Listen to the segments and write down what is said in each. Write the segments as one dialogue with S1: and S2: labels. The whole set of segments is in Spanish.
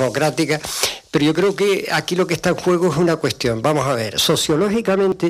S1: democrática, pero yo creo que aquí lo que está en juego es una cuestión. Vamos a ver, sociológicamente,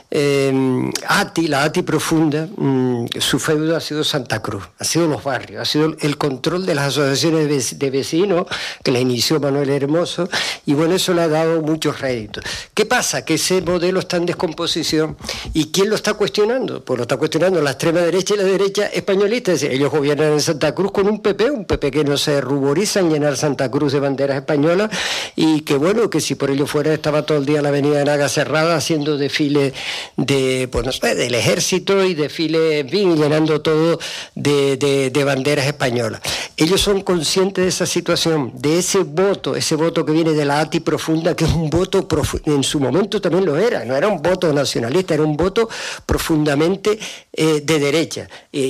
S1: la ATI profunda, su feudo ha sido Santa Cruz, ha sido los barrios, ha sido el control de las asociaciones de vecinos, que la inició Manuel Hermoso, y bueno, eso le ha dado muchos réditos. ¿Qué pasa? Que ese modelo está en descomposición, ¿y quién lo está cuestionando? Pues lo está cuestionando la extrema derecha y la derecha españolista. Es decir, ellos gobiernan en Santa Cruz con un PP que no se ruboriza en llenar Santa Cruz de banderas españolas, y que bueno, que si por ello fuera estaba todo el día la avenida de Naga cerrada haciendo desfiles del ejército y desfiles, en fin, llenando todo de banderas españolas. Ellos son conscientes de esa situación, de ese voto que viene de la ATI profunda, que es un voto, en su momento también lo era, no era un voto nacionalista, era un voto profundamente de derecha.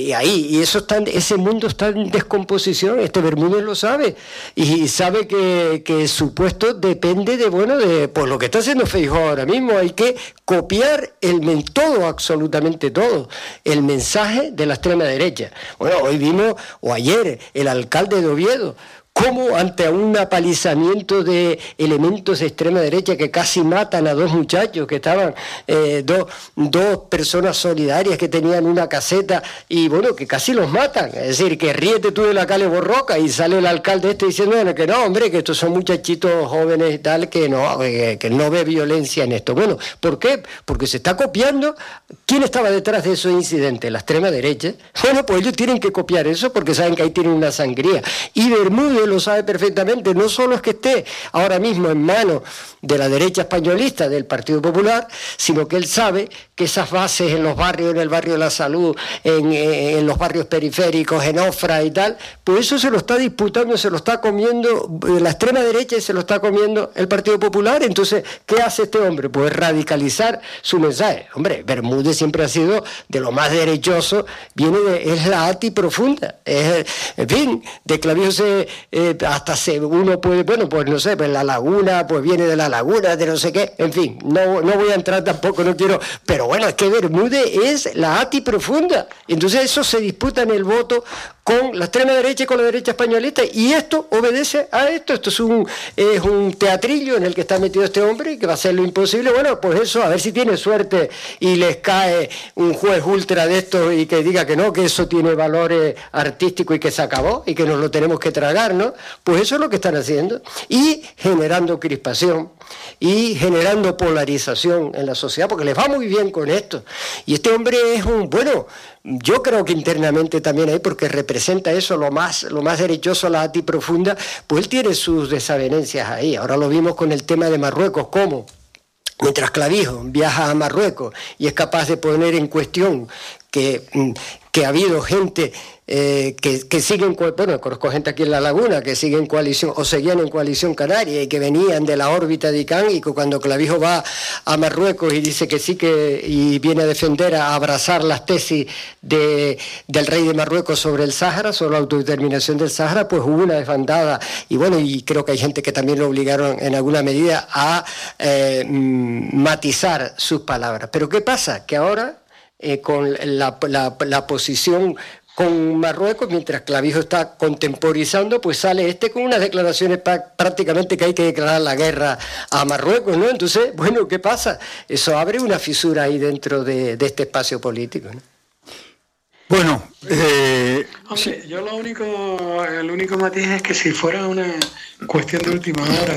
S1: Ese mundo está en descomposición, Bermúdez lo sabe, y sabe que su puesto depende de lo que está haciendo Feijóo ahora mismo. Hay que copiar absolutamente todo, el mensaje de la extrema derecha. Bueno, hoy vimos, o ayer, el alcalde de Oviedo, cómo ante un apalizamiento de elementos de extrema derecha que casi matan a dos muchachos que estaban, dos personas solidarias que tenían una caseta, y bueno, que casi los matan. Es decir, que ríete tú de la Cale Borroca, y sale el alcalde diciendo que no, hombre, que estos son muchachitos jóvenes y tal, que no ve violencia en esto. Bueno, ¿por qué? Porque se está copiando. ¿Quién estaba detrás de esos incidentes? La extrema derecha. Bueno, pues ellos tienen que copiar eso porque saben que ahí tienen una sangría. Y Bermúdez lo sabe perfectamente. No solo es que esté ahora mismo en manos de la derecha españolista, del Partido Popular, sino que él sabe que esas bases en los barrios, en el barrio de la Salud, en los barrios periféricos, en Ofra y tal, pues eso se lo está disputando, se lo está comiendo la extrema derecha y se lo está comiendo el Partido Popular. Entonces, ¿qué hace este hombre? Pues radicalizar su mensaje. Hombre, Bermúdez siempre ha sido de lo más derechoso, es la ATI profunda. En fin, de Clavijo uno puede, pues no sé, pues la laguna, pues viene de la laguna, de no sé qué, en fin, no voy a entrar tampoco, no quiero, pero bueno, es que Bermúdez es la ATI profunda. Entonces eso se disputa en el voto con la extrema derecha y con la derecha españolista, y esto obedece a esto. Esto es un teatrillo en el que está metido este hombre y que va a hacer lo imposible. Bueno, pues eso, a ver si tiene suerte y les cae un juez ultra de estos y que diga que no, que eso tiene valores artísticos y que se acabó y que nos lo tenemos que tragar, ¿no? Pues eso es lo que están haciendo, y generando crispación y generando polarización en la sociedad, porque les va muy bien con esto. Y este hombre es yo creo que internamente también hay, porque representa eso, lo más derechoso, la ATI profunda, pues él tiene sus desavenencias ahí. Ahora lo vimos con el tema de Marruecos, cómo mientras Clavijo viaja a Marruecos y es capaz de poner en cuestión que ha habido gente que siguen, conozco gente aquí en La Laguna que siguen coalición o seguían en Coalición Canaria y que venían de la órbita de ICANN, y que cuando Clavijo va a Marruecos y dice que sí, y viene a defender, a abrazar las tesis del rey de Marruecos sobre el Sáhara, sobre la autodeterminación del Sáhara, pues hubo una desbandada, y creo que hay gente que también lo obligaron en alguna medida a matizar sus palabras. Pero ¿qué pasa? Que ahora con la posición con Marruecos, mientras Clavijo está contemporizando, pues sale con unas declaraciones prácticamente que hay que declarar la guerra a Marruecos, ¿no? Entonces, bueno, ¿qué pasa? Eso abre una fisura ahí dentro de este espacio político, ¿no?
S2: Bueno,
S3: hombre, yo el único matiz es que si fuera una cuestión de última hora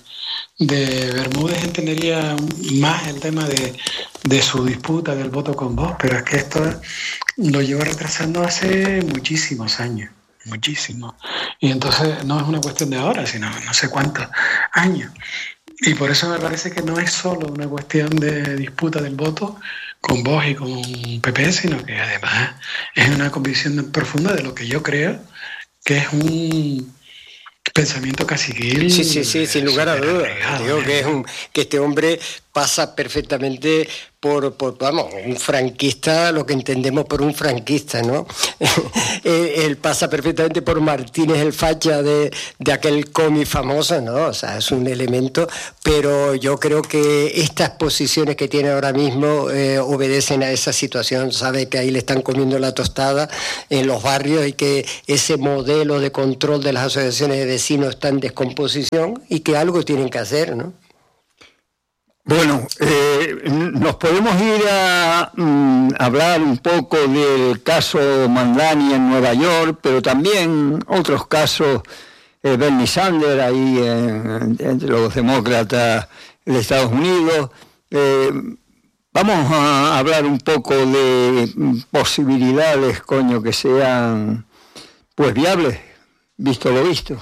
S3: de Bermúdez, entendería más el tema de su disputa del voto con Vox, pero es que esto lo lleva retrasando hace muchísimos años, muchísimos. Y entonces no es una cuestión de ahora, sino no sé cuántos años. Y por eso me parece que no es solo una cuestión de disputa del voto con Vox y con PP, sino que además es una convicción profunda de lo que yo creo que es un pensamiento caciquil.
S1: Sí, sin lugar a dudas. Digo que este hombre pasa perfectamente por vamos, un franquista, lo que entendemos por un franquista, ¿no? Él pasa perfectamente por Martínez el facha de aquel cómic famoso, ¿no? O sea, es un elemento, pero yo creo que estas posiciones que tiene ahora mismo obedecen a esa situación. Sabe que ahí le están comiendo la tostada en los barrios y que ese modelo de control de las asociaciones de vecinos está en descomposición y que algo tienen que hacer, ¿no?
S2: Bueno, nos podemos ir a hablar un poco del caso Mandani en Nueva York, pero también otros casos, Bernie Sanders ahí entre los demócratas de Estados Unidos. Vamos a hablar un poco de posibilidades, que sean pues viables, visto lo visto.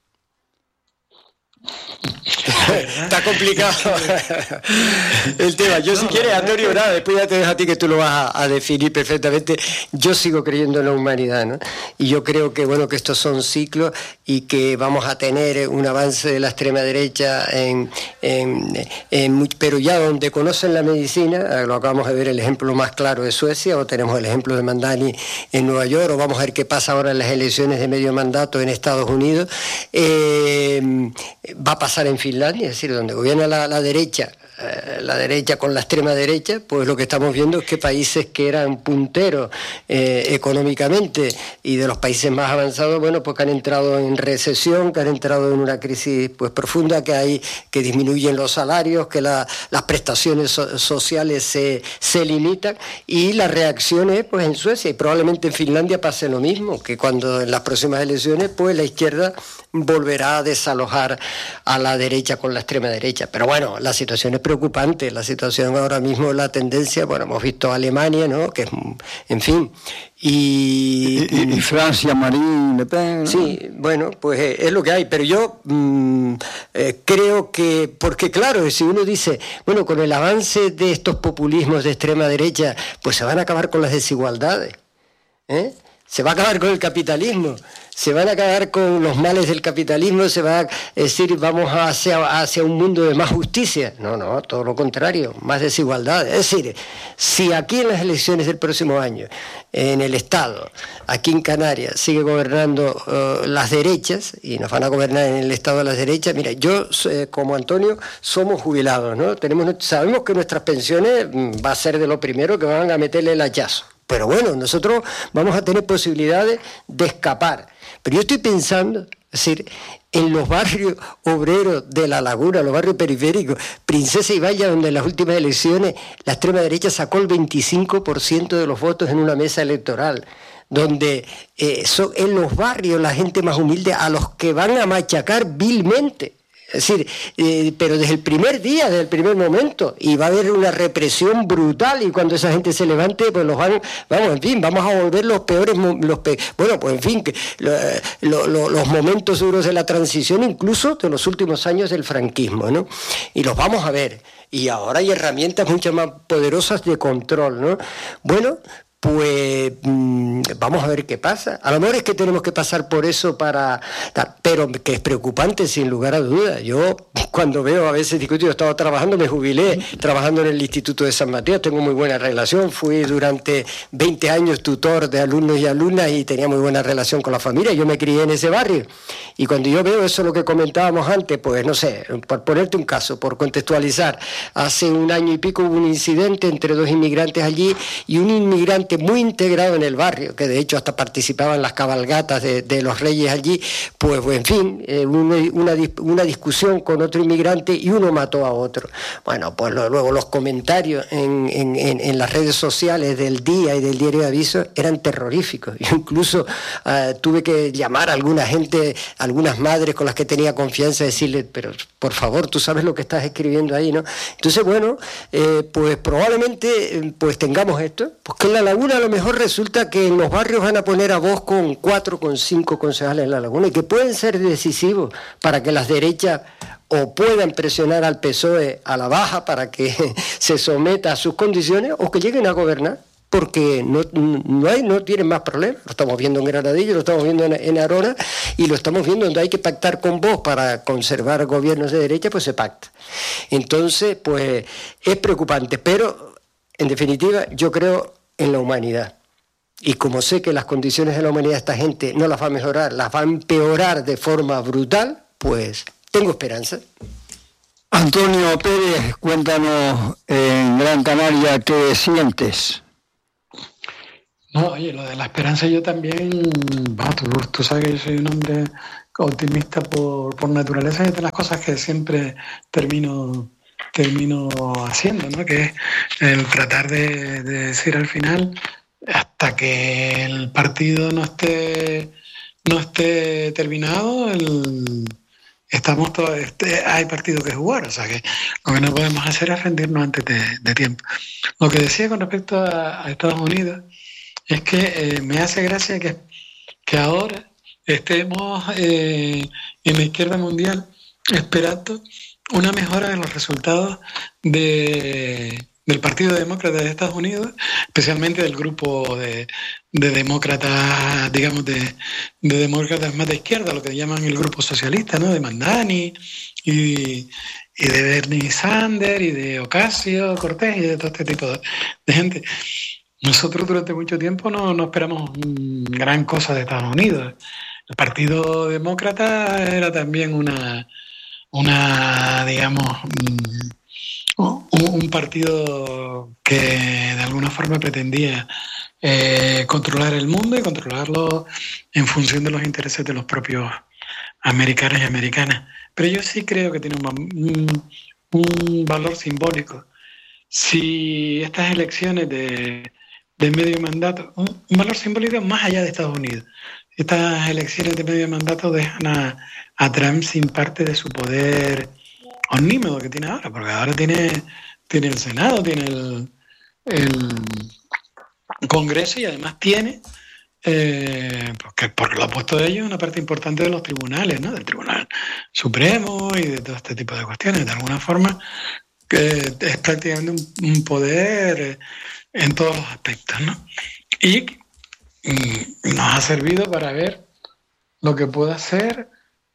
S1: Está complicado el tema. Yo, si quieres, Antonio, nada, después ya te dejo a ti que tú lo vas a definir perfectamente. Yo sigo creyendo en la humanidad, ¿no? Y yo creo que, bueno, que estos son ciclos y que vamos a tener un avance de la extrema derecha pero ya donde conocen la medicina, lo acabamos de ver el ejemplo más claro de Suecia, o tenemos el ejemplo de Mandani en Nueva York, o vamos a ver qué pasa ahora en las elecciones de medio mandato en Estados Unidos. Va a pasar en Finlandia, es decir, donde gobierna la derecha con la extrema derecha, pues lo que estamos viendo es que países que eran punteros económicamente y de los países más avanzados, bueno, pues que han entrado en recesión, que han entrado en una crisis pues profunda, que disminuyen los salarios, que las prestaciones sociales se limitan, y la reacción es pues en Suecia, y probablemente en Finlandia pase lo mismo, que cuando en las próximas elecciones pues la izquierda volverá a desalojar a la derecha con la extrema derecha. Pero bueno, la situación es preocupante. La situación ahora mismo, la tendencia, bueno, hemos visto Alemania, ¿no? Que es, en fin. Y
S2: Francia, Marine Le Pen, ¿no?
S1: Sí, bueno, pues es lo que hay. Pero yo creo que, porque claro, si uno dice, bueno, con el avance de estos populismos de extrema derecha, pues se van a acabar con las desigualdades, se va a acabar con el capitalismo, se van a acabar con los males del capitalismo, se va a decir, vamos hacia un mundo de más justicia. No, todo lo contrario, más desigualdad. Es decir, si aquí en las elecciones del próximo año, en el Estado, aquí en Canarias, sigue gobernando las derechas, y nos van a gobernar en el Estado de las derechas, mira, yo como Antonio somos jubilados, ¿no? Sabemos que nuestras pensiones va a ser de lo primero que van a meterle el hachazo. Pero bueno, nosotros vamos a tener posibilidades de escapar. Pero yo estoy pensando, es decir, en los barrios obreros de La Laguna, los barrios periféricos, Princesa y Valla, donde en las últimas elecciones la extrema derecha sacó el 25% de los votos en una mesa electoral, donde son en los barrios la gente más humilde a los que van a machacar vilmente. Es decir, pero desde el primer día, desde el primer momento, y va a haber una represión brutal, y cuando esa gente se levante, pues vamos a volver los peores, bueno, pues en fin, los momentos duros de la transición, incluso de los últimos años del franquismo, ¿no? Y los vamos a ver, y ahora hay herramientas mucho más poderosas de control, ¿no? Bueno, pues vamos a ver qué pasa. A lo mejor es que tenemos que pasar por eso pero que es preocupante sin lugar a dudas. Yo cuando veo a veces discutir, yo estaba trabajando, me jubilé trabajando en el Instituto de San Mateo, tengo muy buena relación, fui durante 20 años tutor de alumnos y alumnas y tenía muy buena relación con la familia, yo me crié en ese barrio. Y cuando yo veo eso, lo que comentábamos antes, pues no sé, por ponerte un caso, por contextualizar, hace un año y pico hubo un incidente entre dos inmigrantes allí, y un inmigrante muy integrado en el barrio, que de hecho hasta participaba en las cabalgatas de los reyes allí, pues en fin, una discusión con otro inmigrante y uno mató a otro. Bueno, pues luego los comentarios en las redes sociales del Día y del Diario de Aviso eran terroríficos. Yo incluso tuve que llamar a alguna gente, algunas madres con las que tenía confianza, y decirle, pero por favor, tú sabes lo que estás escribiendo ahí, ¿no? Entonces, bueno, pues probablemente pues tengamos esto, pues que en La Laguna a lo mejor resulta que en los barrios van a poner a voz con 4, con 5 concejales en La Laguna, y que pueden ser decisivos para que las derechas o puedan presionar al PSOE a la baja para que se someta a sus condiciones, o que lleguen a gobernar. porque no tienen más problemas. Lo estamos viendo en Granadillo, lo estamos viendo en Arona, y lo estamos viendo donde hay que pactar con Vox para conservar gobiernos de derecha, pues se pacta. Entonces, pues es preocupante, pero en definitiva yo creo en la humanidad. Y como sé que las condiciones de la humanidad esta gente no las va a mejorar, las va a empeorar de forma brutal, pues tengo esperanza.
S2: Antonio Pérez, cuéntanos en Gran Canaria qué sientes.
S3: No, oye, lo de la esperanza yo también, tú sabes que yo soy un hombre optimista por naturaleza, y es de las cosas que siempre termino haciendo, ¿no? Que es el tratar de decir al final, hasta que el partido no esté terminado, hay partido que jugar, o sea que lo que no podemos hacer es rendirnos antes de tiempo. Lo que decía con respecto a Estados Unidos es que me hace gracia que ahora estemos en la izquierda mundial esperando una mejora de los resultados del Partido Demócrata de Estados Unidos, especialmente del grupo de demócratas, digamos, de demócratas más de izquierda, lo que llaman el grupo socialista, ¿no? De Mandani y de Bernie Sanders y de Ocasio-Cortez y de todo este tipo de gente. Nosotros durante mucho tiempo no esperamos gran cosa de Estados Unidos. El Partido Demócrata era también una digamos, un partido que de alguna forma pretendía controlar el mundo y controlarlo en función de los intereses de los propios americanos y americanas. Pero yo sí creo que tiene un valor simbólico. Si estas elecciones de medio mandato, un valor simbólico más allá de Estados Unidos, estas elecciones de medio mandato dejan a Trump sin parte de su poder omnímodo que tiene ahora, porque ahora tiene el Senado, tiene el Congreso, y además tiene, porque lo ha puesto de ellos, una parte importante de los tribunales, ¿no? Del Tribunal Supremo y de todo este tipo de cuestiones. De alguna forma es prácticamente un poder en todos los aspectos, ¿no? Y nos ha servido para ver lo que puede hacer,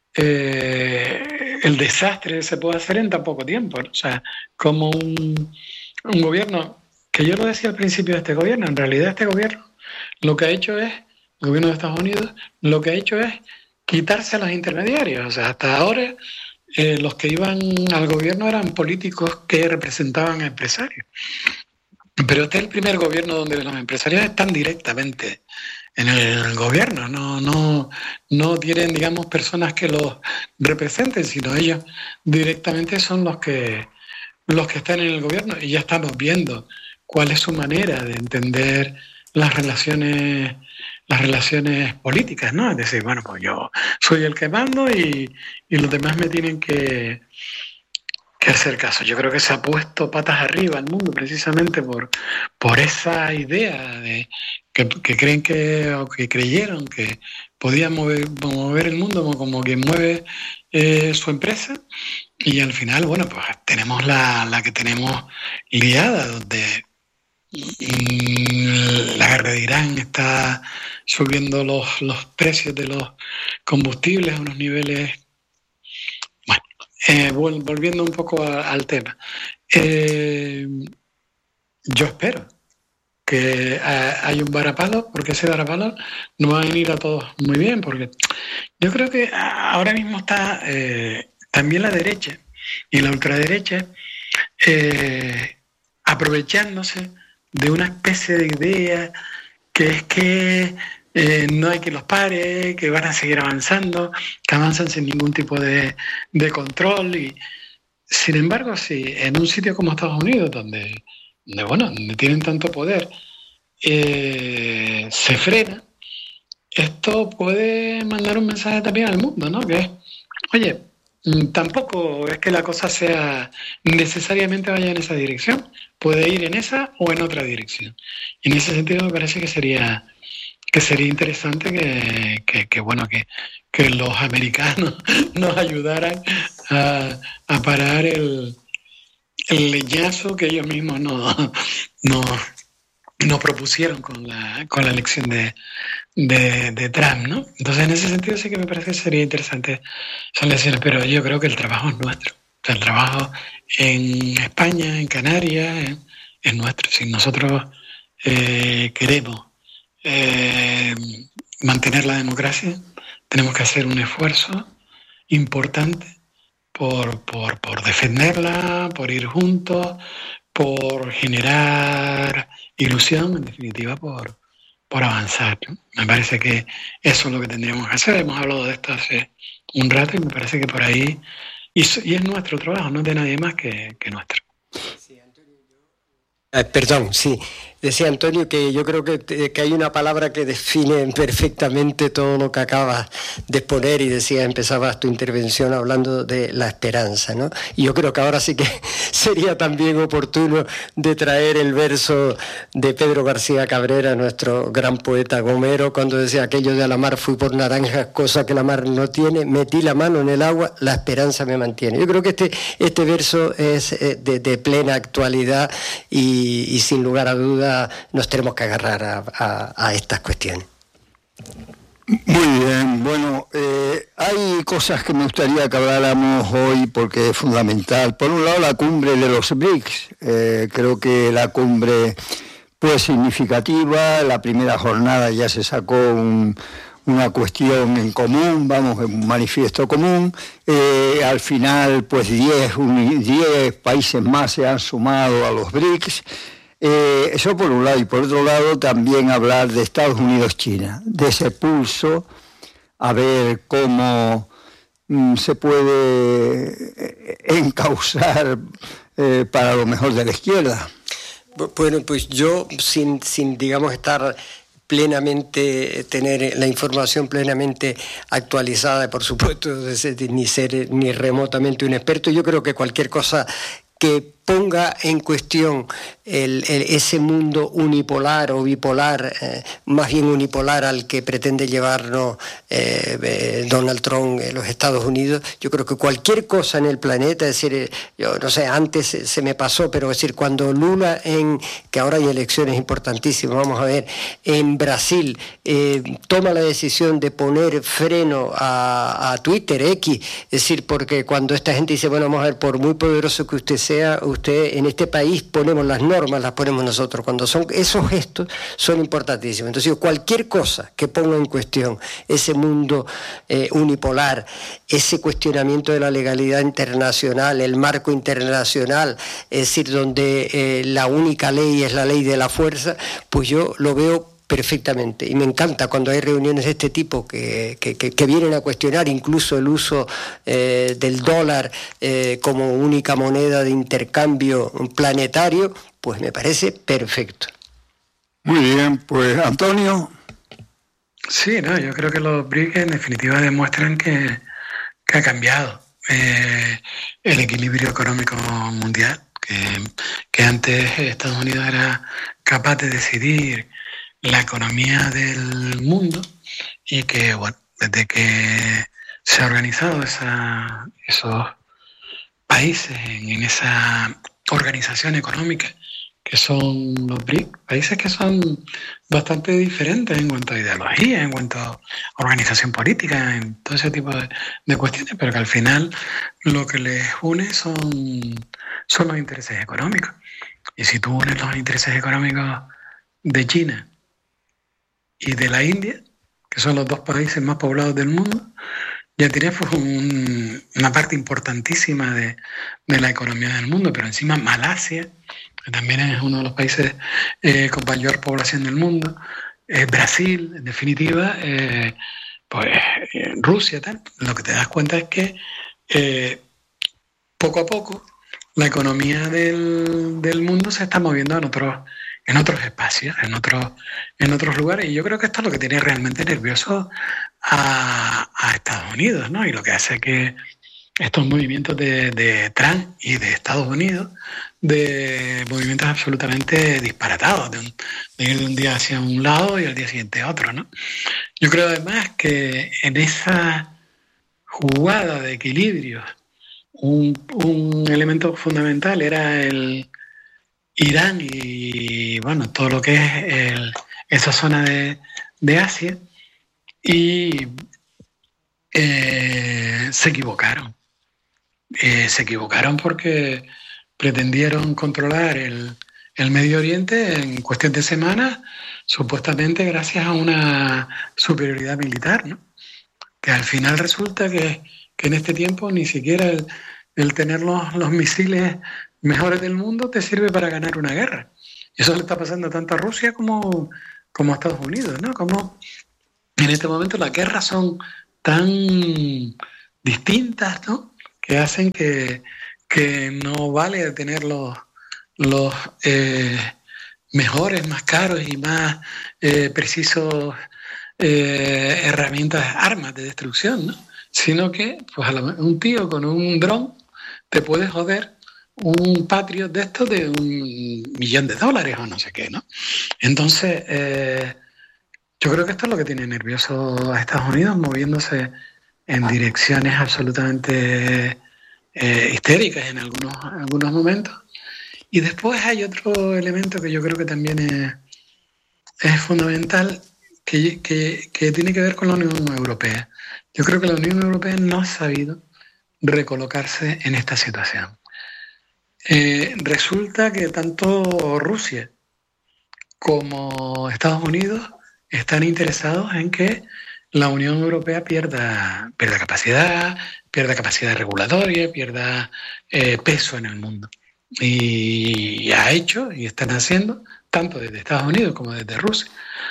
S3: el desastre que se puede hacer en tan poco tiempo, ¿no? O sea, como un gobierno, que yo lo decía al principio de este gobierno, en realidad este gobierno lo que ha hecho es, el gobierno de Estados Unidos, lo que ha hecho es quitarse a los intermediarios. O sea, hasta ahora los que iban al gobierno eran políticos que representaban a empresarios. Pero este es el primer gobierno donde los empresarios están directamente en el gobierno, no tienen, digamos, personas que los representen, sino ellos directamente son los que están en el gobierno, y ya estamos viendo cuál es su manera de entender las relaciones políticas, ¿no? Es decir, bueno, pues yo soy el que mando y los demás me tienen que hacer caso. Yo creo que se ha puesto patas arriba al mundo precisamente por esa idea de que creen o que creyeron que podía mover el mundo como quien mueve su empresa, y al final, bueno, pues tenemos la que tenemos liada, donde la guerra de Irán está subiendo los precios de los combustibles a unos niveles. Volviendo un poco al tema, yo espero que hay un varapalo, porque ese varapalo nos va a venir a todos muy bien, porque yo creo que ahora mismo está también la derecha y la ultraderecha aprovechándose de una especie de idea que es que no hay que los pare, que van a seguir avanzando, que avanzan sin ningún tipo de control. Y sin embargo, si en un sitio como Estados Unidos, donde tienen tanto poder, se frena, esto puede mandar un mensaje también al mundo, ¿no? Que es, oye, tampoco es que la cosa sea necesariamente vaya en esa dirección, puede ir en esa o en otra dirección. Y en ese sentido me parece que sería interesante que los americanos nos ayudaran a parar el leñazo que ellos mismos nos nos propusieron con la elección de Trump, ¿no? Entonces, en ese sentido sí que me parece que sería interesante esas elecciones, pero yo creo que el trabajo es nuestro. O sea, el trabajo en España, en Canarias, es nuestro. Si nosotros queremos mantener la democracia, tenemos que hacer un esfuerzo importante por defenderla, por ir juntos, por generar ilusión, en definitiva, por avanzar, ¿no? Me parece que eso es lo que tendríamos que hacer. Hemos hablado de esto hace un rato y me parece que por ahí, y es nuestro trabajo, no es de nadie más que nuestro.
S1: Perdón, sí. Decía Antonio que yo creo que hay una palabra que define perfectamente todo lo que acabas de exponer, y decía, empezabas tu intervención hablando de la esperanza, ¿no? Y yo creo que ahora sí que sería también oportuno de traer el verso de Pedro García Cabrera, nuestro gran poeta gomero, cuando decía aquello de a la mar fui por naranjas, cosa que la mar no tiene, metí la mano en el agua, la esperanza me mantiene. Yo creo que este verso es de plena actualidad y sin lugar a dudas nos tenemos que agarrar a estas cuestiones.
S2: Muy bien, bueno, hay cosas que me gustaría que habláramos hoy porque es fundamental. Por un lado, la cumbre de los BRICS. Creo que la cumbre pues significativa. La primera jornada ya se sacó una cuestión en común, un manifiesto común. Al final, pues 10 países más se han sumado a los BRICS. Eso por un lado, y por otro lado también hablar de Estados Unidos-China, de ese pulso, a ver cómo se puede encauzar para lo mejor de la izquierda.
S1: Bueno, pues yo sin digamos estar plenamente, tener la información plenamente actualizada, por supuesto, ni ser ni remotamente un experto, yo creo que cualquier cosa que ponga en cuestión ese mundo unipolar o bipolar, más bien unipolar al que pretende llevarnos Donald Trump en los Estados Unidos. Yo creo que cualquier cosa en el planeta, es decir, yo no sé, antes se me pasó, pero es decir, cuando Lula, que ahora hay elecciones importantísimas, vamos a ver, en Brasil, toma la decisión de poner freno a Twitter, X, es decir, porque cuando esta gente dice, bueno, vamos a ver, por muy poderoso que usted sea, usted en este país ponemos las normas, las ponemos nosotros. Cuando son esos gestos son importantísimos. Entonces, cualquier cosa que ponga en cuestión ese mundo unipolar, ese cuestionamiento de la legalidad internacional, el marco internacional, es decir, donde la única ley es la ley de la fuerza, pues yo lo veo perfectamente, y me encanta cuando hay reuniones de este tipo que vienen a cuestionar incluso el uso del dólar como única moneda de intercambio planetario, pues me parece perfecto.
S2: Muy bien, pues Antonio.
S3: Sí, no, yo creo que los BRICS en definitiva demuestran que ha cambiado el equilibrio económico mundial, que antes Estados Unidos era capaz de decidir la economía del mundo, y que, bueno, desde que se ha organizado esos países en esa organización económica que son los BRICS, países que son bastante diferentes en cuanto a ideología, en cuanto a organización política, en todo ese tipo de cuestiones, pero que al final lo que les une son los intereses económicos. Y si tú unes los intereses económicos de China y de la India, que son los dos países más poblados del mundo, ya tienes una parte importantísima de la economía del mundo. Pero encima Malasia, que también es uno de los países con mayor población del mundo, Brasil, en definitiva, pues Rusia, tal. Lo que te das cuenta es que poco a poco la economía del mundo se está moviendo en otros espacios, en otros lugares, y yo creo que esto es lo que tiene realmente nervioso a Estados Unidos, ¿no? Y lo que hace que estos movimientos de Trump y de Estados Unidos, de movimientos absolutamente disparatados, de ir de un día hacia un lado y al día siguiente a otro, ¿no? Yo creo además que en esa jugada de equilibrios un elemento fundamental era el Irán y bueno, todo lo que es esa zona de Asia, y se equivocaron. Se equivocaron porque pretendieron controlar el Medio Oriente en cuestión de semanas, supuestamente gracias a una superioridad militar, ¿no? Que al final resulta que en este tiempo ni siquiera el tener los misiles mejores del mundo te sirve para ganar una guerra. Y eso le está pasando tanto a Rusia como a Estados Unidos, ¿no? Como en este momento las guerras son tan distintas, ¿no? Que hacen que no vale tener los mejores, más caros y más precisos herramientas, armas de destrucción, ¿no? Sino que pues un tío con un dron te puede joder un Patriot de estos de $1 millón o no sé qué, ¿no? Entonces, yo creo que esto es lo que tiene nervioso a Estados Unidos, moviéndose en direcciones absolutamente histéricas en algunos momentos. Y después hay otro elemento que yo creo que también es fundamental, que tiene que ver con la Unión Europea. Yo creo que la Unión Europea no ha sabido recolocarse en esta situación. Resulta que tanto Rusia como Estados Unidos están interesados en que la Unión Europea pierda capacidad regulatoria, pierda peso en el mundo. Y ha hecho, y están haciendo, tanto desde Estados Unidos como desde Rusia,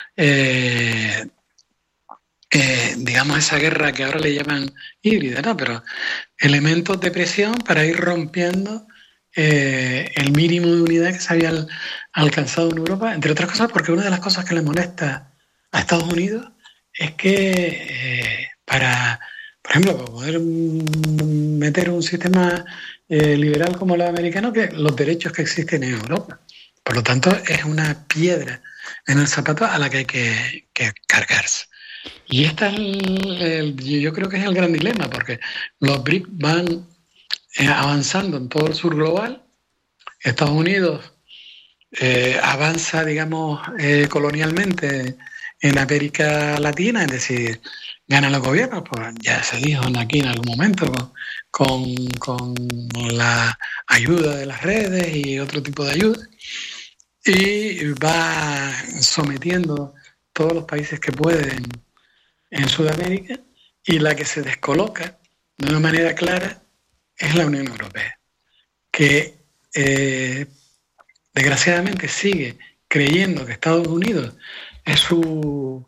S3: digamos esa guerra que ahora le llaman híbrida, ¿no? Pero elementos de presión para ir rompiendo el mínimo de unidad que se había alcanzado en Europa, entre otras cosas porque una de las cosas que le molesta a Estados Unidos es que por ejemplo, para poder meter un sistema liberal como el americano, que los derechos que existen en Europa. Por lo tanto, es una piedra en el zapato a la que hay que cargarse. Y yo creo que es el gran dilema, porque los BRIC van avanzando en todo el sur global. Estados Unidos avanza, digamos, colonialmente en América Latina, es decir, ganan los gobiernos, pues ya se dijo aquí en algún momento, con la ayuda de las redes y otro tipo de ayuda, y va sometiendo todos los países que pueden en Sudamérica, y la que se descoloca de una manera clara es la Unión Europea, que desgraciadamente sigue creyendo que Estados Unidos es su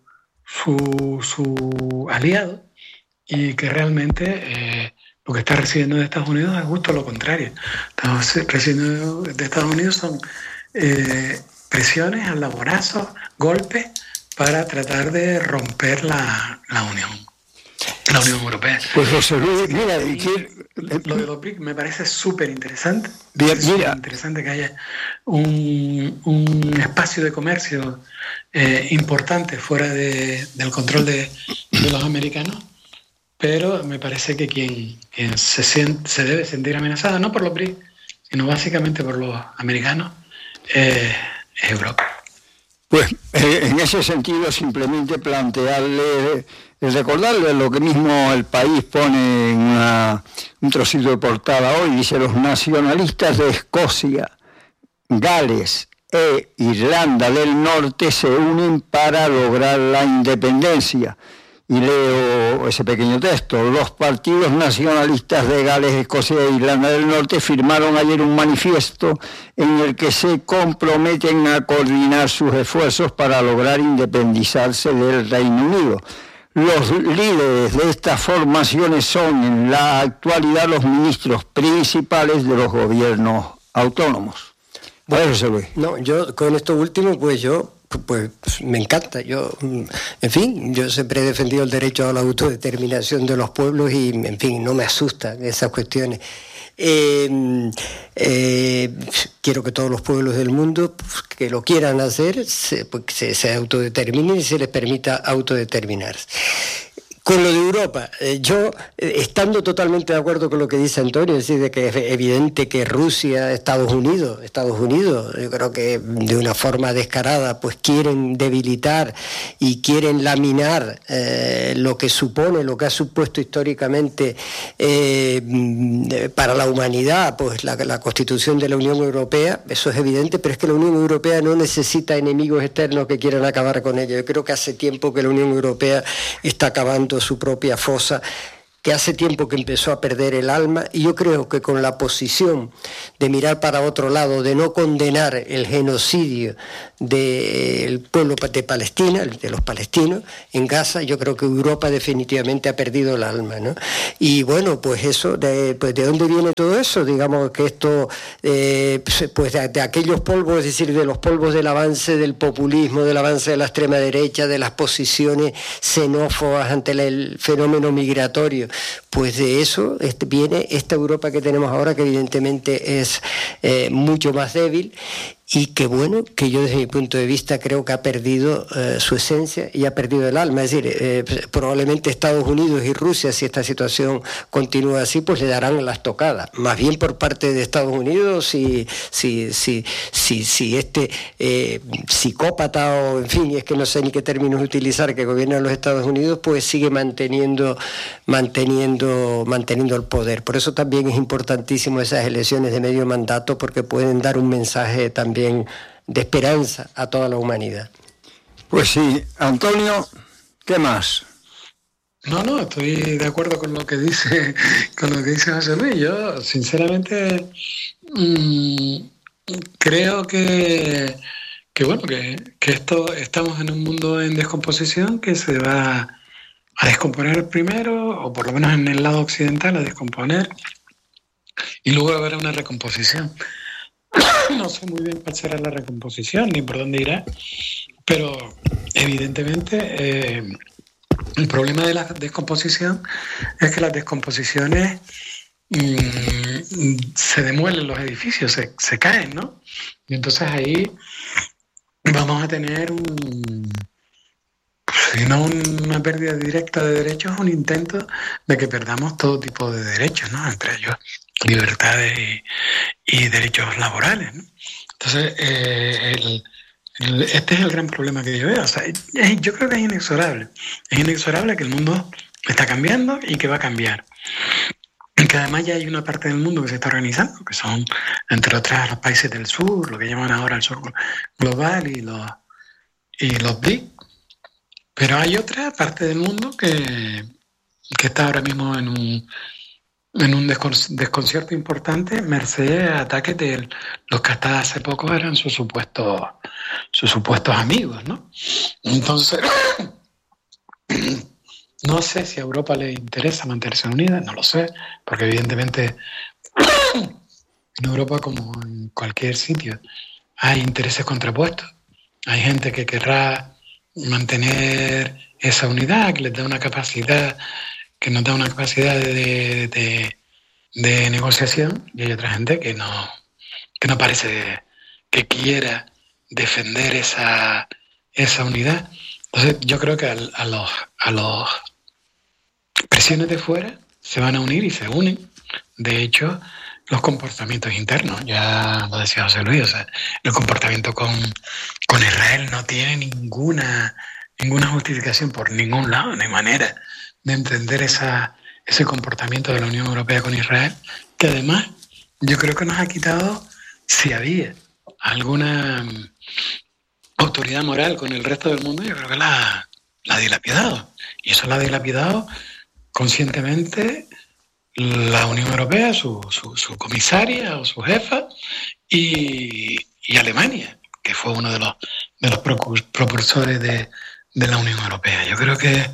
S3: aliado, y que realmente lo que está recibiendo de Estados Unidos es justo lo contrario. Recibiendo de Estados Unidos son presiones, alabonazos, golpes para tratar de romper la Unión Europea.
S2: Pues José Luis, mira,
S3: lo de los BRIC me parece súper interesante.
S2: Es
S3: súper interesante que haya un espacio de comercio importante fuera del control de los americanos, pero me parece que quien se debe sentir amenazado, no por los BRIC, sino básicamente por los americanos, es Europa.
S2: Pues en ese sentido simplemente plantearle, recordarle lo que mismo El País pone en un trocito de portada hoy, dice: los nacionalistas de Escocia, Gales e Irlanda del Norte se unen para lograr la independencia. Y leo ese pequeño texto: los partidos nacionalistas de Gales, Escocia e Irlanda del Norte firmaron ayer un manifiesto en el que se comprometen a coordinar sus esfuerzos para lograr independizarse del Reino Unido. Los líderes de estas formaciones son en la actualidad los ministros principales de los gobiernos autónomos. Bueno,
S1: no, yo con esto último, pues me encanta. Yo siempre he defendido el derecho a la autodeterminación de los pueblos y, en fin, no me asustan esas cuestiones. Quiero que todos los pueblos del mundo que lo quieran hacer se autodeterminen y se les permita autodeterminarse. Con lo de Europa, yo estando totalmente de acuerdo con lo que dice Antonio, es decir, de que es evidente que Rusia, Estados Unidos, yo creo que de una forma descarada, pues quieren debilitar y quieren laminar lo que ha supuesto históricamente para la humanidad, pues la Constitución de la Unión Europea. Eso es evidente, pero es que la Unión Europea no necesita enemigos externos que quieran acabar con ella. Yo creo que hace tiempo que la Unión Europea está acabando su propia fosa, que hace tiempo que empezó a perder el alma, y yo creo que con la posición de mirar para otro lado, de no condenar el genocidio del pueblo de Palestina, de los palestinos en Gaza, yo creo que Europa definitivamente ha perdido el alma, ¿no? Y bueno, pues eso, ¿de dónde viene todo eso? Digamos que esto, pues de aquellos polvos, es decir, de los polvos del avance del populismo, del avance de la extrema derecha, de las posiciones xenófobas ante el fenómeno migratorio. Pues de eso viene esta Europa que tenemos ahora, que evidentemente es mucho más débil, y que bueno, que yo desde mi punto de vista creo que ha perdido su esencia y ha perdido el alma. Es decir, probablemente Estados Unidos y Rusia, si esta situación continúa así, pues le darán las tocadas. Más bien por parte de Estados Unidos, si este psicópata, o en fin, es que no sé ni qué términos utilizar, que gobierna los Estados Unidos, pues sigue manteniendo el poder. Por eso también es importantísimo esas elecciones de medio mandato, porque pueden dar un mensaje también de esperanza a toda la humanidad.
S2: Pues sí, Antonio, ¿qué más?
S3: No, estoy de acuerdo con lo que dice José Luis. Yo, sinceramente, creo que esto, estamos en un mundo en descomposición que se va a descomponer primero, o por lo menos en el lado occidental, a descomponer, y luego habrá una recomposición. No sé muy bien cuál será la recomposición ni por dónde irá, pero evidentemente el problema de la descomposición es que las descomposiciones se demuelen los edificios, se caen, ¿no? Y entonces ahí vamos a tener si no una pérdida directa de derechos, un intento de que perdamos todo tipo de derechos, ¿no? Entre ellos libertades y derechos laborales, ¿no? Entonces, este es el gran problema que yo veo. O sea, yo creo que es inexorable. Es inexorable que el mundo está cambiando y que va a cambiar. Y que además ya hay una parte del mundo que se está organizando, que son, entre otras, los países del sur, lo que llaman ahora el sur global y los BRIC. Pero hay otra parte del mundo que está ahora mismo en un desconcierto importante, merced a ataques de los que hasta hace poco eran sus supuestos amigos, ¿no? Entonces, no sé si a Europa le interesa mantenerse unida, no lo sé, porque evidentemente en Europa, como en cualquier sitio, hay intereses contrapuestos. Hay gente que querrá mantener esa unidad, que les da una capacidad, que nos da una capacidad de negociación, y hay otra gente que no parece que quiera defender esa unidad. Entonces yo creo que a los presiones de fuera se van a unir y se unen. De hecho, los comportamientos internos, ya lo decía José Luis, o sea, el comportamiento con Israel no tiene ninguna justificación por ningún lado, no hay manera de entender ese comportamiento de la Unión Europea con Israel, que además yo creo que nos ha quitado, si había alguna autoridad moral con el resto del mundo, yo creo que la ha dilapidado. Y eso la ha dilapidado conscientemente la Unión Europea, su comisaria o su jefa, y Alemania, que fue uno de los propulsores de la Unión Europea. Yo creo que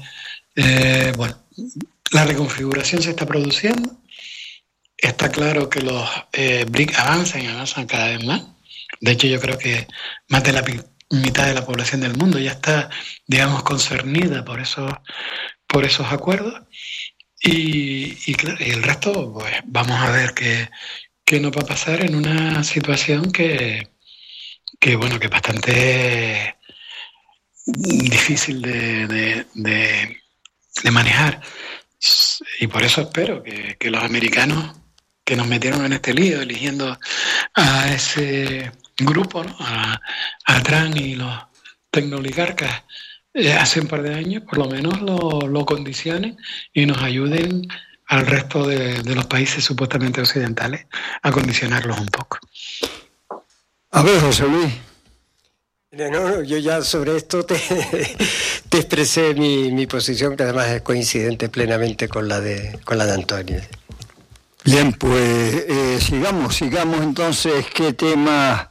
S3: la reconfiguración se está produciendo. Está claro que los BRIC avanzan cada vez más. De hecho, yo creo que más de la mitad de la población del mundo ya está, digamos, concernida por esos acuerdos. Y claro, y el resto, pues vamos a ver qué nos va a pasar en una situación que es bastante difícil de manejar. Y por eso espero que los americanos que nos metieron en este lío eligiendo a ese grupo, ¿no? a Trump y los tecnooligarcas hace un par de años, por lo menos lo condicionen y nos ayuden al resto de los países supuestamente occidentales a condicionarlos un poco.
S2: A ver, José Luis.
S1: No, yo ya sobre esto te expresé mi posición, que además es coincidente plenamente con la de Antonio.
S2: Bien, pues sigamos entonces. ¿Qué temas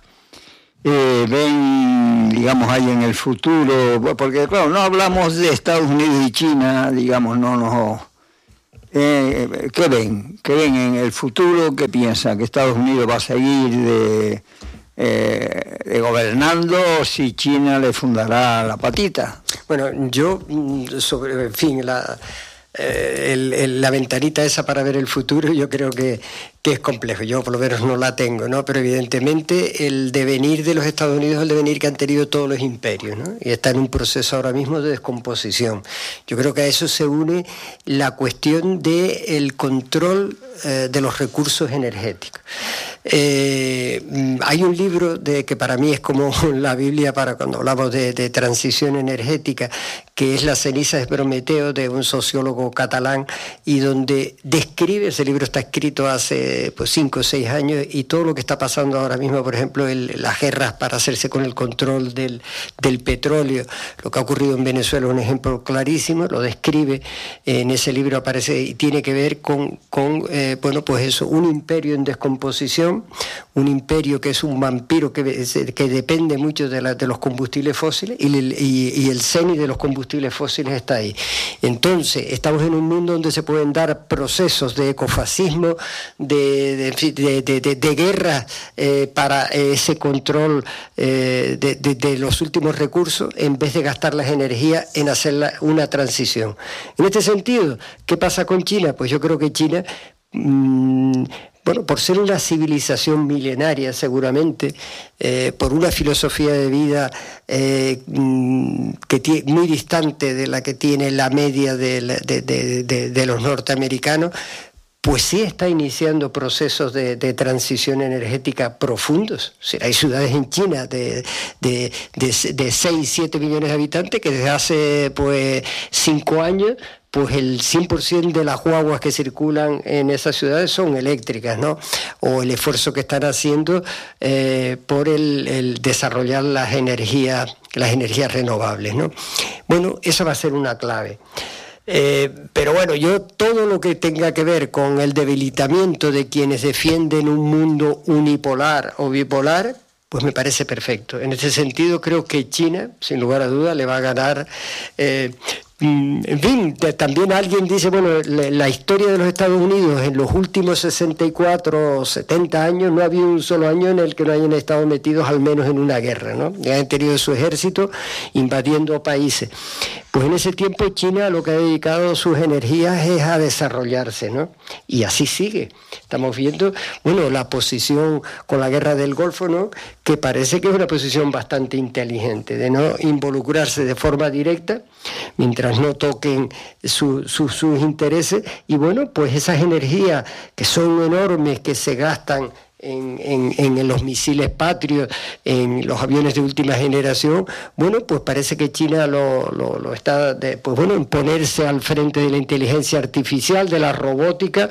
S2: ven, digamos, ahí en el futuro? Porque, claro, no hablamos de Estados Unidos y China, digamos, ¿qué ven? ¿Qué ven en el futuro? ¿Qué piensan? ¿Que Estados Unidos va a seguir gobernando o si China le fundará la patita?
S1: Bueno, yo, en fin, la ventanita esa para ver el futuro yo creo que es complejo. Yo por lo menos no la tengo, ¿no? Pero evidentemente el devenir de los Estados Unidos es el devenir que han tenido todos los imperios, ¿no? Y está en un proceso ahora mismo de descomposición. Yo creo que a eso se une la cuestión del control de los recursos energéticos. Hay un libro que para mí es como la Biblia para cuando hablamos de transición energética, que es Las cenizas de Prometeo, de un sociólogo catalán, y donde describe, ese libro está escrito hace 5 o 6 años, y todo lo que está pasando ahora mismo, por ejemplo, las guerras para hacerse con el control del petróleo, lo que ha ocurrido en Venezuela es un ejemplo clarísimo, lo describe en ese libro, aparece, y tiene que ver con un imperio en descomposición, un imperio que es un vampiro que depende mucho de los combustibles fósiles, y el cenit de los combustibles fósiles está ahí. Entonces, estamos en un mundo donde se pueden dar procesos de ecofascismo, de guerra para ese control de los últimos recursos, en vez de gastar las energías en hacer una transición. En este sentido, ¿qué pasa con China? Pues yo creo que China, por ser una civilización milenaria seguramente, por una filosofía de vida muy distante de la que tiene la media de los norteamericanos, pues sí está iniciando procesos de transición energética profundos. O sea, hay ciudades en China de 6-7 millones de habitantes que desde hace 5 años pues el 100% de las guaguas que circulan en esas ciudades son eléctricas, ¿no? O el esfuerzo que están haciendo por el desarrollar las energías renovables, ¿no? Bueno, eso va a ser una clave. Pero bueno, yo todo lo que tenga que ver con el debilitamiento de quienes defienden un mundo unipolar o bipolar, pues me parece perfecto. En ese sentido creo que China, sin lugar a dudas, le va a ganar. En fin, también alguien dice, bueno, la historia de los Estados Unidos en los últimos 64 o 70 años no ha habido un solo año en el que no hayan estado metidos al menos en una guerra, ¿no? Y han tenido su ejército invadiendo países. Pues en ese tiempo China lo que ha dedicado sus energías es a desarrollarse, ¿no? Y así sigue. Estamos viendo, bueno, la posición con la guerra del Golfo, ¿no? Que parece que es una posición bastante inteligente, de no involucrarse de forma directa, mientras no toquen sus intereses, y bueno, pues esas energías que son enormes, que se gastan en los misiles Patriot, en los aviones de última generación, bueno, pues parece que China lo está, en ponerse al frente de la inteligencia artificial, de la robótica,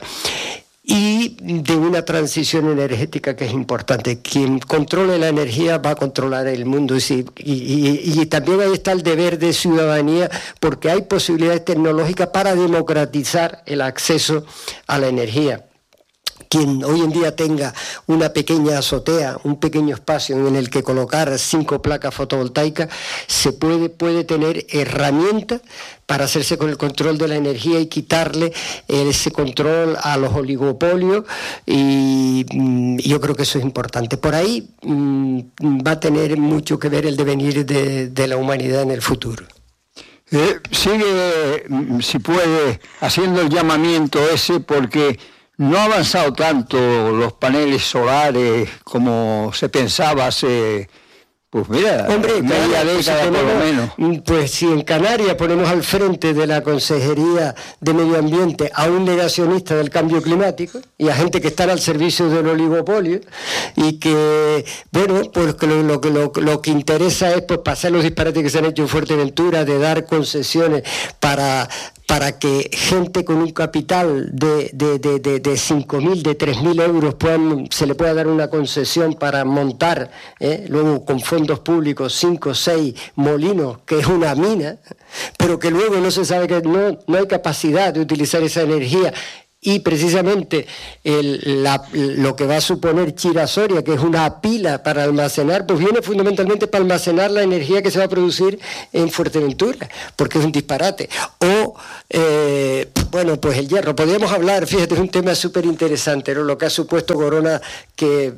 S1: y de una transición energética que es importante. Quien controle la energía va a controlar el mundo, y también ahí está el deber de ciudadanía, porque hay posibilidades tecnológicas para democratizar el acceso a la energía. Quien hoy en día tenga una pequeña azotea, un pequeño espacio en el que colocar 5 placas fotovoltaicas, puede tener herramientas para hacerse con el control de la energía y quitarle ese control a los oligopolios, y yo creo que eso es importante. Por ahí va a tener mucho que ver el devenir de la humanidad en el futuro.
S2: Sigue, si puede, haciendo el llamamiento ese, porque no ha avanzado tanto los paneles solares como se pensaba hace Pues mira,
S1: hombre,
S2: media década por lo menos.
S1: Pues si en Canarias ponemos al frente de la Consejería de Medio Ambiente a un negacionista del cambio climático y a gente que está al servicio del oligopolio y que, bueno, pues lo que interesa es pues pasar los disparates que se han hecho en Fuerteventura de dar concesiones para que gente con un capital de 5.000, de 3.000 euros se le pueda dar una concesión para montar, luego con fondos públicos, 5 o 6 molinos, que es una mina, pero que luego no se sabe que no hay capacidad de utilizar esa energía. Y precisamente lo que va a suponer Chira-Soria, que es una pila para almacenar, pues viene fundamentalmente para almacenar la energía que se va a producir en Fuerteventura, porque es un disparate. O, bueno, pues el hierro. Podríamos hablar, fíjate, es un tema súper interesante, ¿no? Lo que ha supuesto Corona, que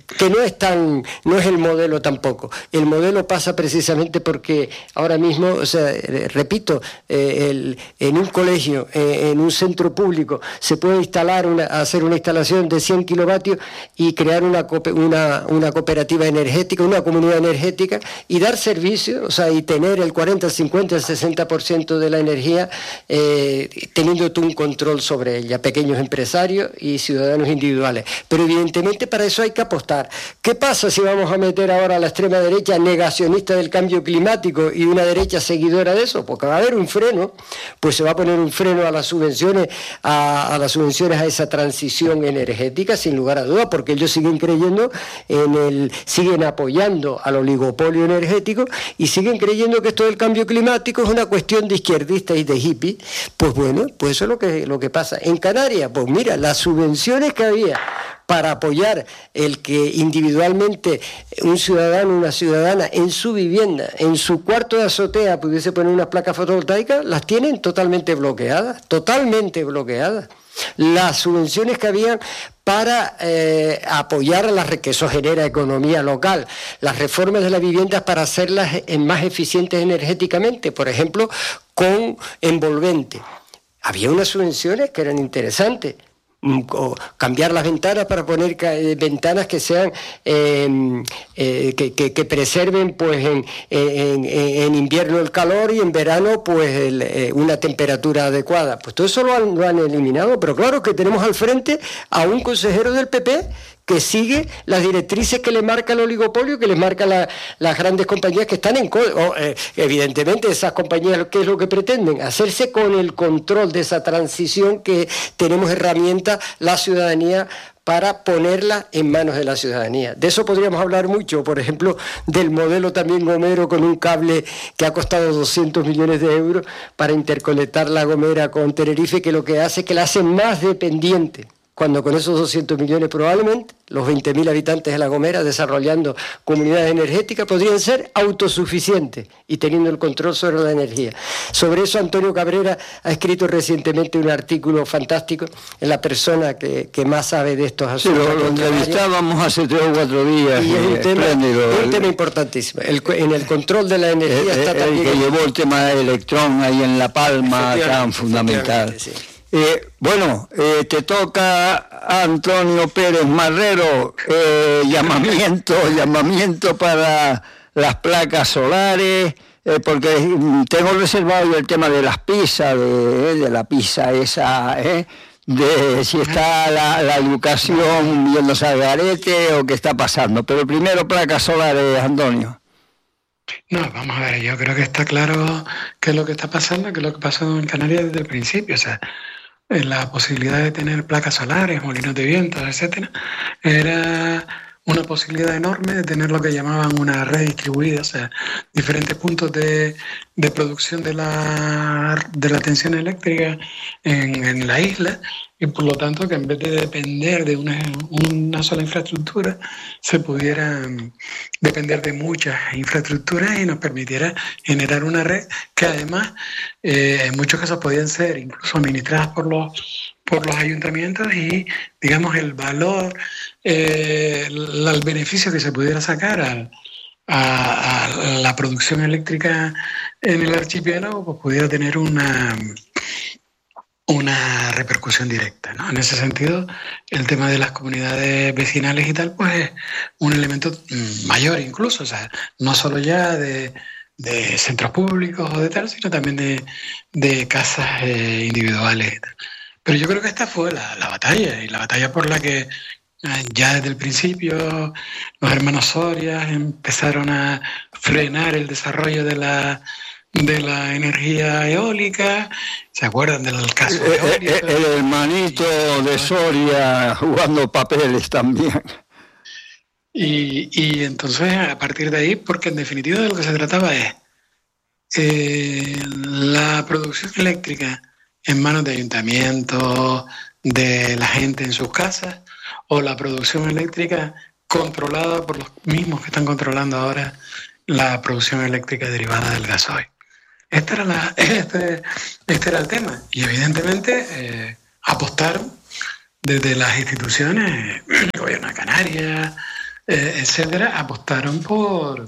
S1: no es el modelo tampoco. El modelo pasa precisamente porque ahora mismo, o sea, repito, en un colegio, en un centro público, se puede hacer una instalación de 100 kilovatios y crear una cooperativa energética, una comunidad energética y dar servicio, o sea, y tener el 40, el 50, el 60% de la energía, teniendo tú un control sobre ella, pequeños empresarios y ciudadanos individuales. Pero evidentemente para eso hay que apostar. ¿Qué pasa si vamos a meter ahora a la extrema derecha negacionista del cambio climático y una derecha seguidora de eso? Porque va a haber un freno, pues se va a poner un freno a las subvenciones, a a esa transición energética, sin lugar a dudas, porque ellos siguen creyendo siguen apoyando al oligopolio energético y siguen creyendo que esto del cambio climático es una cuestión de izquierdistas y de hippies. Pues bueno, pues eso es lo que pasa. En Canarias, pues mira, las subvenciones que había para apoyar el que individualmente un ciudadano, una ciudadana en su vivienda, en su cuarto de azotea pudiese poner unas placas fotovoltaicas, las tienen totalmente bloqueadas. Las subvenciones que habían para apoyar a que eso genera economía local, las reformas de las viviendas para hacerlas más eficientes energéticamente, por ejemplo, con envolvente. Había unas subvenciones que eran interesantes. O cambiar las ventanas para poner ventanas que sean que preserven pues en invierno el calor y en verano pues una temperatura adecuada. Pues todo eso lo han eliminado, pero claro que tenemos al frente a un consejero del PP que sigue las directrices que le marca el oligopolio, que les marca las grandes compañías que están evidentemente esas compañías, ¿qué es lo que pretenden? Hacerse con el control de esa transición que tenemos herramientas, la ciudadanía, para ponerla en manos de la ciudadanía. De eso podríamos hablar mucho, por ejemplo, del modelo también Gomero con un cable que ha costado 200 millones de euros para interconectar La Gomera con Tenerife, que lo que hace es que la hace más dependiente. Cuando con esos 200 millones probablemente los 20.000 habitantes de La Gomera desarrollando comunidades energéticas podrían ser autosuficientes y teniendo el control sobre la energía. Sobre eso Antonio Cabrera ha escrito recientemente un artículo fantástico, en la persona que más sabe de estos asuntos.
S2: Sí, lo entrevistábamos hace 3 o 4 días.
S1: Y es un tema importantísimo. En el control de la energía está también...
S2: El que llevó el tema del electrón ahí en La Palma, tan fundamental. Sí. Te toca Antonio Pérez Marrero, llamamiento para las placas solares, porque tengo reservado el tema de las pizzas, de la pizza esa, de si está la educación viéndose al garete o qué está pasando. Pero primero placas solares, Antonio.
S3: No, vamos a ver, yo creo que está claro qué es lo que está pasando, qué es lo que pasó en Canarias desde el principio, o sea, la posibilidad de tener placas solares, molinos de viento, etcétera, era una posibilidad enorme de tener lo que llamaban una red distribuida, o sea, diferentes puntos de producción de la tensión eléctrica en la isla, y por lo tanto que en vez de depender de una sola infraestructura, se pudiera depender de muchas infraestructuras y nos permitiera generar una red que además en muchos casos podían ser incluso administradas por los ayuntamientos y, digamos, el valor, el beneficio que se pudiera sacar a la producción eléctrica en el archipiélago, pues pudiera tener un una repercusión directa, ¿no? En ese sentido, el tema de las comunidades vecinales y tal, pues es un elemento mayor incluso, o sea, no solo ya de centros públicos o de tal, sino también de casas individuales y tal. Pero yo creo que esta fue la batalla, y la batalla por la que ya desde el principio los hermanos Soria empezaron a frenar el desarrollo de la energía eólica. ¿Se acuerdan del caso eólico?
S2: El hermanito de Soria jugando papeles también.
S3: Y entonces, a partir de ahí, porque en definitiva de lo que se trataba es la producción eléctrica en manos de ayuntamientos, de la gente en sus casas, o la producción eléctrica controlada por los mismos que están controlando ahora la producción eléctrica derivada del gasoil. Este era el tema. Y evidentemente apostaron desde las instituciones, el gobierno de Canarias, etcétera, apostaron por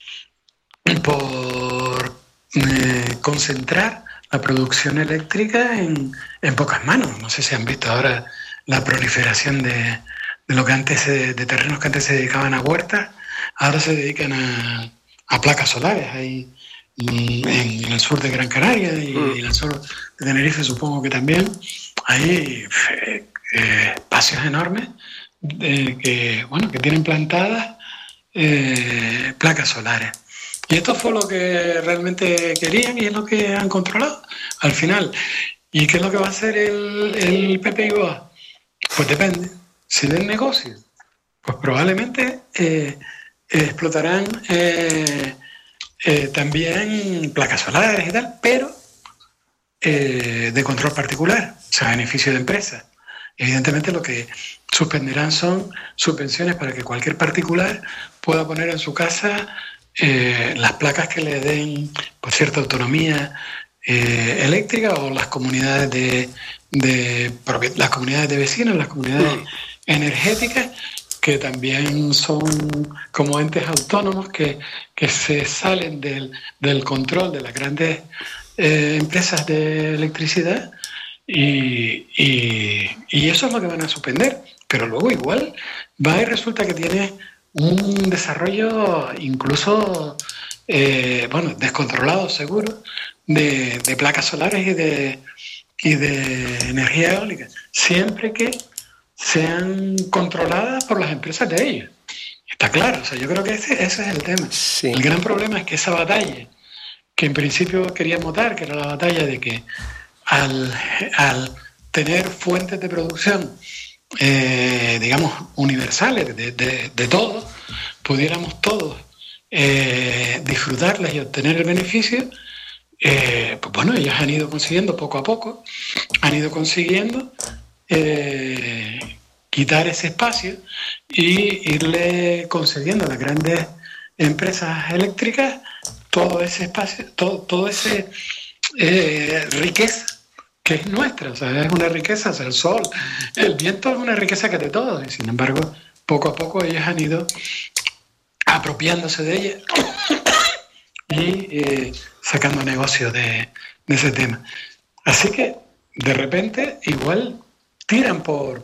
S3: concentrar la producción eléctrica en pocas manos. No sé si han visto ahora la proliferación de lo que antes, de terrenos que antes se dedicaban a huertas, ahora se dedican a placas solares. Hay en el sur de Gran Canaria y en el sur de Tenerife, supongo que también, hay espacios enormes que tienen plantadas placas solares. Y esto fue lo que realmente querían y es lo que han controlado al final. ¿Y qué es lo que va a hacer el PPIOA? Pues depende. Si ven negocio, pues probablemente explotarán también placas solares y tal, pero de control particular, o sea, beneficio de empresas. Evidentemente lo que suspenderán son subvenciones para que cualquier particular pueda poner en su casa las placas que le den pues, cierta autonomía eléctrica, o las comunidades las comunidades de vecinos, las comunidades energéticas, que también son como entes autónomos que se salen del control de las grandes empresas de electricidad, y eso es lo que van a suspender. Pero luego igual va y resulta que tiene un desarrollo incluso descontrolado seguro de placas solares y de energía eólica, siempre que sean controladas por las empresas de ellos. Está claro, o sea, yo creo que ese es el tema. Sí. El gran problema es que esa batalla, que en principio queríamos dar, que era la batalla de que al tener fuentes de producción digamos universales de todos, pudiéramos todos disfrutarlas y obtener el beneficio, pues bueno, ellos han ido consiguiendo poco a poco, han ido consiguiendo quitar ese espacio y irle concediendo a las grandes empresas eléctricas todo ese espacio, todo ese riqueza que es nuestra, o sea, es una riqueza, o sea, el sol, el viento es una riqueza que es de todos, y sin embargo, poco a poco ellos han ido apropiándose de ella y sacando negocio de ese tema. Así que, de repente, igual tiran por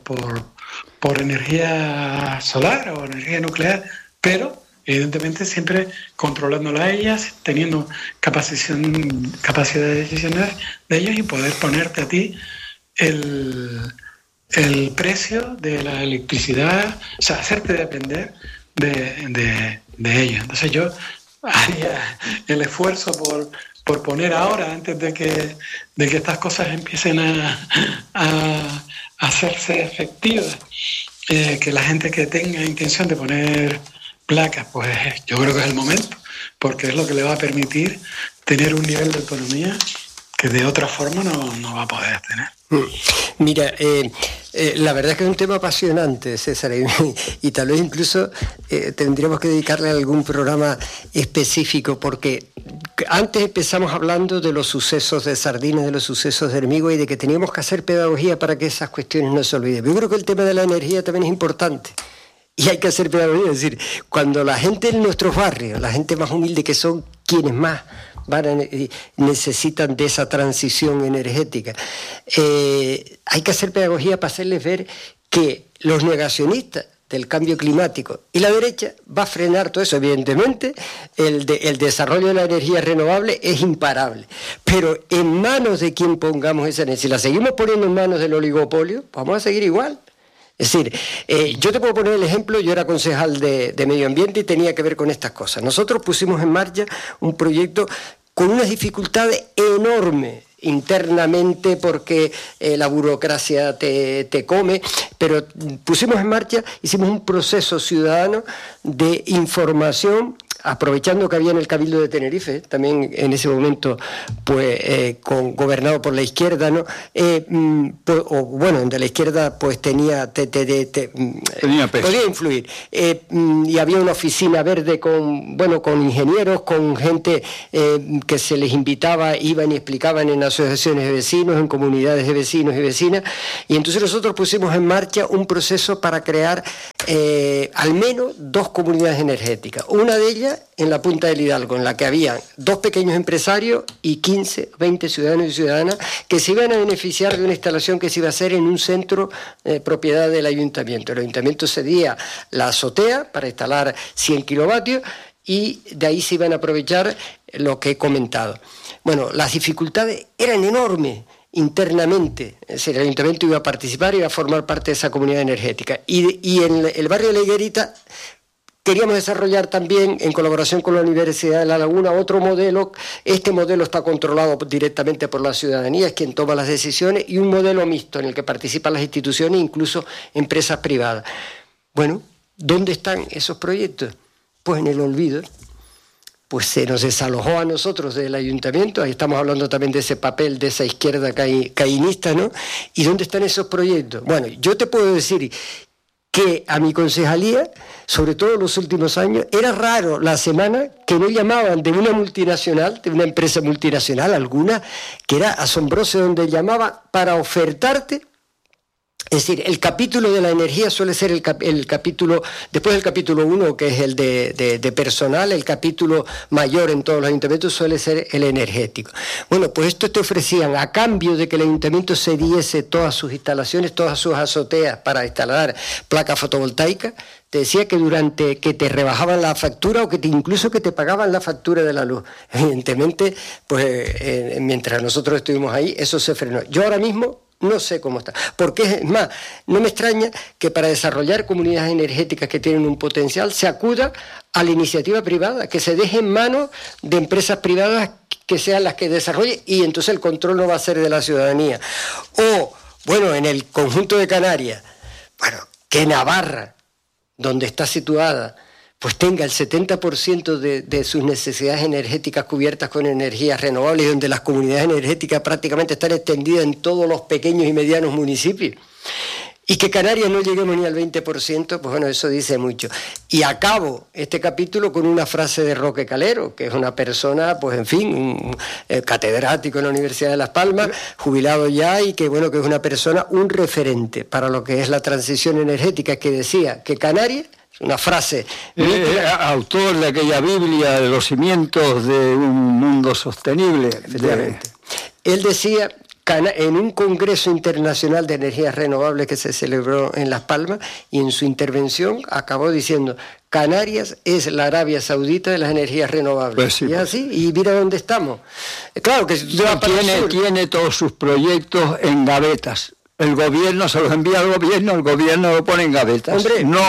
S3: energía solar o energía nuclear, pero evidentemente siempre controlándola a ellas, teniendo capacidad de decisiones de ellos y poder ponerte a ti el precio de la electricidad, o sea, hacerte depender de ellos. Entonces yo haría el esfuerzo por poner ahora, antes de que estas cosas empiecen a hacerse efectivas, que la gente que tenga intención de poner placas, pues yo creo que es el momento, porque es lo que le va a permitir tener un nivel de autonomía que de otra forma no va a poder tener.
S1: Mira, la verdad es que es un tema apasionante, César, y tal vez incluso tendríamos que dedicarle a algún programa específico, porque antes empezamos hablando de los sucesos de Sardina, de los sucesos de Hermigua, y de que teníamos que hacer pedagogía para que esas cuestiones no se olviden. Yo creo que el tema de la energía también es importante. Y hay que hacer pedagogía, es decir, cuando la gente en nuestros barrios, la gente más humilde, que son quienes más necesitan de esa transición energética. Hay que hacer pedagogía para hacerles ver que los negacionistas del cambio climático y la derecha va a frenar todo eso. Evidentemente el desarrollo de la energía renovable es imparable, pero en manos de quien pongamos esa energía, si la seguimos poniendo en manos del oligopolio, vamos a seguir igual. Es decir, yo te puedo poner el ejemplo. Yo era concejal de Medio Ambiente y tenía que ver con estas cosas. Nosotros pusimos en marcha un proyecto con unas dificultades enormes internamente, porque la burocracia te come, pero pusimos en marcha, hicimos un proceso ciudadano de información, aprovechando que había en el Cabildo de Tenerife, también en ese momento pues gobernado por la izquierda, ¿no? Donde la izquierda pues tenía peso, podía influir, y había una oficina verde con ingenieros, con gente que se les invitaba, iban y explicaban en asociaciones de vecinos, en comunidades de vecinos y vecinas, y entonces nosotros pusimos en marcha un proceso para crear al menos 2 comunidades energéticas. Una de ellas en la Punta del Hidalgo, en la que había 2 pequeños empresarios y 15, 20 ciudadanos y ciudadanas que se iban a beneficiar de una instalación que se iba a hacer en un centro propiedad del ayuntamiento. El ayuntamiento cedía la azotea para instalar 100 kilovatios y de ahí se iban a aprovechar lo que he comentado. Bueno, las dificultades eran enormes internamente. Es decir, el ayuntamiento iba a participar, iba a formar parte de esa comunidad energética. Y en el barrio de La Higuerita queríamos desarrollar también, en colaboración con la Universidad de La Laguna, otro modelo. Este modelo está controlado directamente por la ciudadanía, es quien toma las decisiones, y un modelo mixto en el que participan las instituciones e incluso empresas privadas. Bueno, ¿dónde están esos proyectos? Pues en el olvido. Pues se nos desalojó a nosotros del ayuntamiento. Ahí estamos hablando también de ese papel de esa izquierda caínista, ¿no? ¿Y dónde están esos proyectos? Bueno, yo te puedo decir que a mi concejalía, sobre todo en los últimos años, era raro la semana que no llamaban de una multinacional, de una empresa multinacional, alguna, que era asombroso, donde llamaban para ofertarte. Es decir, el capítulo de la energía suele ser el capítulo, después del capítulo 1, que es el de personal, el capítulo mayor en todos los ayuntamientos suele ser el energético. Bueno, pues esto te ofrecían, a cambio de que el ayuntamiento cediese todas sus instalaciones, todas sus azoteas para instalar placas fotovoltaicas, te decía que te rebajaban la factura o incluso que te pagaban la factura de la luz. Evidentemente, pues mientras nosotros estuvimos ahí, eso se frenó. Yo ahora mismo no sé cómo está. Porque es más, no me extraña que para desarrollar comunidades energéticas que tienen un potencial se acuda a la iniciativa privada, que se deje en manos de empresas privadas que sean las que desarrollen, y entonces el control no va a ser de la ciudadanía. O, bueno, en el conjunto de Canarias, bueno, que Navarra, donde está situada, pues tenga el 70% de sus necesidades energéticas cubiertas con energías renovables, donde las comunidades energéticas prácticamente están extendidas en todos los pequeños y medianos municipios. Y que Canarias no lleguemos ni al 20%, pues bueno, eso dice mucho. Y acabo este capítulo con una frase de Roque Calero, que es una persona, pues en fin, un catedrático en la Universidad de Las Palmas, jubilado ya, y que bueno, que es una persona, un referente para lo que es la transición energética, que decía que Canarias, una frase,
S2: autor de aquella Biblia de los cimientos de un mundo sostenible.
S1: Efectivamente. Él decía, en un congreso internacional de energías renovables que se celebró en Las Palmas, y en su intervención acabó diciendo: Canarias es la Arabia Saudita de las energías renovables.
S2: Pues sí,
S1: y así, y mira dónde estamos. Claro que
S2: tiene todos sus proyectos en gavetas. El gobierno se los envía al gobierno, el gobierno lo pone en gavetas. Hombre, no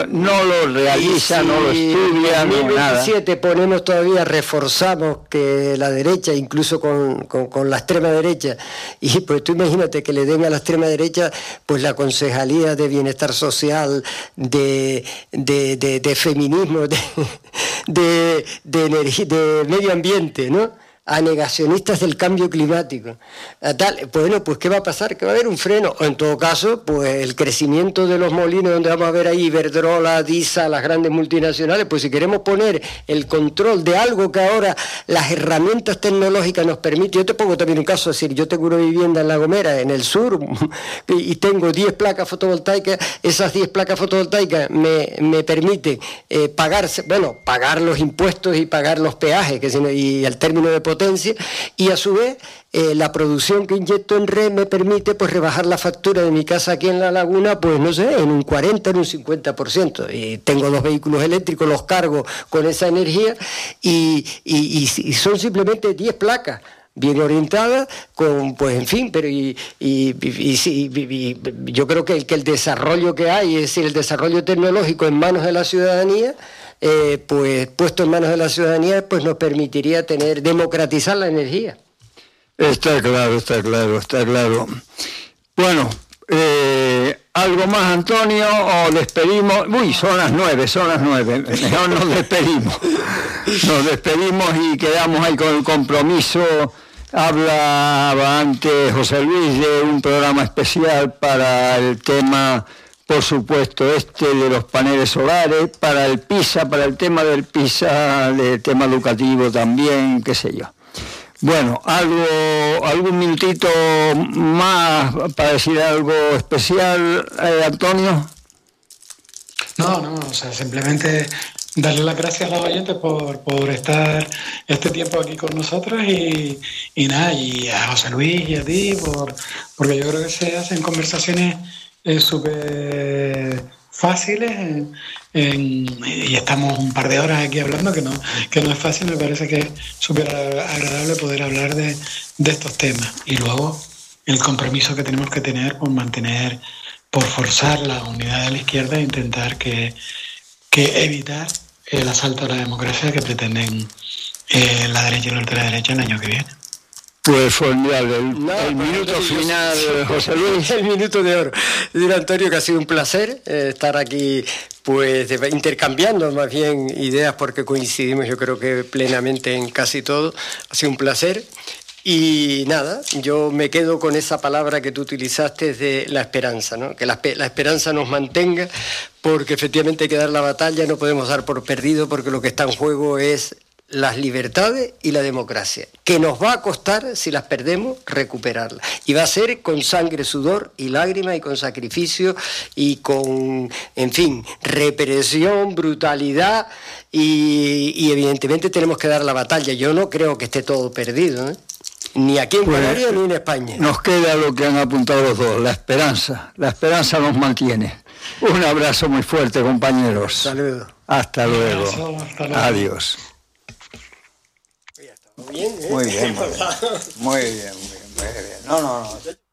S2: lo realiza, no lo estudia,
S1: en 2017
S2: nada.
S1: ponemos todavía, reforzamos que la derecha, incluso con la extrema derecha, y pues tú imagínate que le den a la extrema derecha pues la concejalía de bienestar social, de feminismo, de energía, de medio ambiente, ¿no? a negacionistas del cambio climático. Bueno, pues ¿qué va a pasar? Que va a haber un freno, o en todo caso, pues el crecimiento de los molinos, donde vamos a ver ahí Iberdrola, DISA, las grandes multinacionales, pues si queremos poner el control de algo que ahora las herramientas tecnológicas nos permiten. Yo te pongo también un caso, es decir, yo tengo una vivienda en La Gomera, en el sur, y tengo 10 placas fotovoltaicas. Esas 10 placas fotovoltaicas me permiten pagar los impuestos y pagar los peajes, y al término de potencia, y a su vez la producción que inyecto en red me permite pues rebajar la factura de mi casa aquí en La Laguna, pues no sé, en un 40, en un 50%. Y tengo 2 vehículos eléctricos, los cargo con esa energía, y son simplemente 10 placas bien orientadas, pues en fin, pero yo creo que el desarrollo que hay, es decir, el desarrollo tecnológico en manos de la ciudadanía, pues puesto en manos de la ciudadanía, pues nos permitiría democratizar la energía.
S2: Está claro. Bueno, ¿algo más, Antonio, o despedimos? Uy, son las 9, mejor nos despedimos. Nos despedimos y quedamos ahí con el compromiso. Hablaba antes José Luis de un programa especial para el tema, por supuesto, de los paneles solares, para el PISA, para el tema del PISA, del tema educativo también, qué sé yo. Bueno, algún minutito más para decir algo especial, Antonio.
S3: No, o sea, simplemente darle las gracias a los oyentes por estar este tiempo aquí con nosotros y a José Luis y a ti, porque yo creo que se hacen conversaciones súper fáciles y estamos un par de horas aquí hablando, que no es fácil. Me parece que es súper agradable poder hablar de estos temas, y luego el compromiso que tenemos que tener por forzar la unidad de la izquierda e intentar que evitar el asalto a la democracia que pretenden la derecha y la ultraderecha el año que viene.
S2: Pues formidable. El minuto final, José Luis.
S1: El minuto de oro. Decir, Antonio, que ha sido un placer estar aquí, pues intercambiando más bien ideas, porque coincidimos yo creo que plenamente en casi todo. Ha sido un placer. Y nada, yo me quedo con esa palabra que tú utilizaste de la esperanza, ¿no? Que la esperanza nos mantenga, porque efectivamente hay que dar la batalla, no podemos dar por perdido, porque lo que está en juego es las libertades y la democracia, que nos va a costar, si las perdemos, recuperarlas. Y va a ser con sangre, sudor y lágrimas, y con sacrificio, y con, en fin, represión, brutalidad, y evidentemente tenemos que dar la batalla. Yo no creo que esté todo perdido, ¿eh? Ni aquí en Canarias ni en España.
S2: Nos queda lo que han apuntado los dos, la esperanza. La esperanza nos mantiene. Un abrazo muy fuerte, compañeros.
S1: Saludos.
S2: Hasta luego.
S3: Hasta luego.
S2: Adiós.
S1: Muy bien, ¿eh?
S2: Muy bien. No.